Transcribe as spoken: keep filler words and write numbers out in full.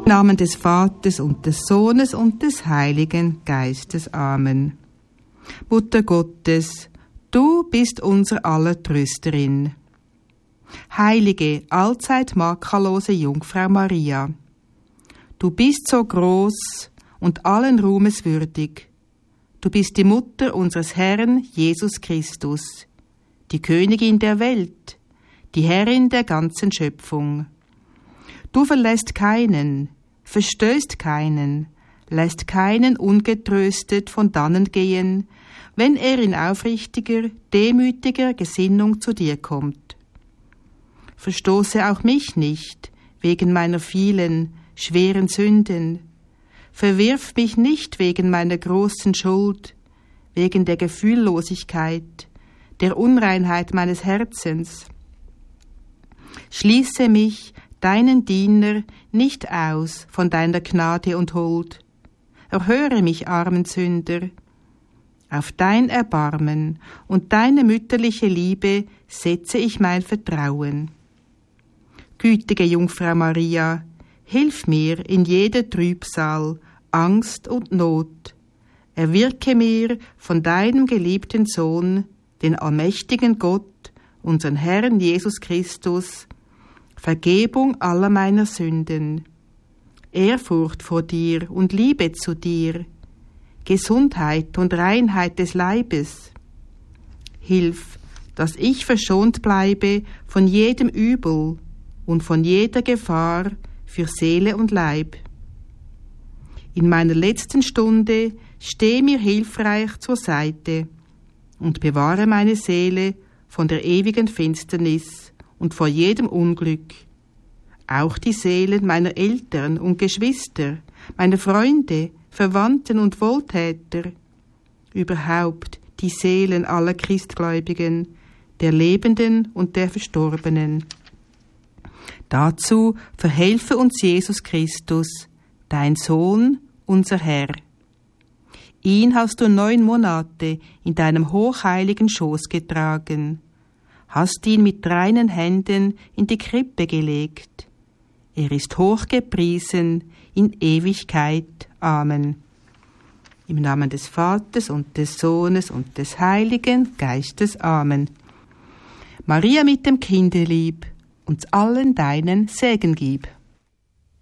Im Namen des Vaters und des Sohnes und des Heiligen Geistes. Amen. Mutter Gottes, du bist unser aller Trösterin. Heilige, allzeit makellose Jungfrau Maria, du bist so groß und allen Ruhmes würdig. Du bist die Mutter unseres Herrn Jesus Christus, die Königin der Welt, die Herrin der ganzen Schöpfung. Du verlässt keinen, verstößt keinen, lässt keinen ungetröstet von dannen gehen, wenn er in aufrichtiger, demütiger Gesinnung zu dir kommt. Verstoße auch mich nicht, wegen meiner vielen, schweren Sünden. Verwirf mich nicht wegen meiner großen Schuld, wegen der Gefühllosigkeit, der Unreinheit meines Herzens. Schließe mich, deinen Diener, nicht aus von deiner Gnade und Huld. Erhöre mich, armen Sünder. Auf dein Erbarmen und deine mütterliche Liebe setze ich mein Vertrauen. Gütige Jungfrau Maria, hilf mir in jeder Trübsal, Angst und Not. Erwirke mir von deinem geliebten Sohn, den allmächtigen Gott, unseren Herrn Jesus Christus, Vergebung aller meiner Sünden, Ehrfurcht vor dir und Liebe zu dir, Gesundheit und Reinheit des Leibes. Hilf, dass ich verschont bleibe von jedem Übel und von jeder Gefahr für Seele und Leib. In meiner letzten Stunde steh mir hilfreich zur Seite und bewahre meine Seele von der ewigen Finsternis und vor jedem Unglück. Auch die Seelen meiner Eltern und Geschwister, meiner Freunde, Verwandten und Wohltäter, überhaupt die Seelen aller Christgläubigen, der Lebenden und der Verstorbenen. Dazu verhelfe uns Jesus Christus, dein Sohn, unser Herr. Ihn hast du neun Monate in deinem hochheiligen Schoß getragen, hast ihn mit reinen Händen in die Krippe gelegt. Er ist hochgepriesen in Ewigkeit. Amen. Im Namen des Vaters und des Sohnes und des Heiligen Geistes. Amen. Maria mit dem Kinderlieb, uns allen deinen Segen gib.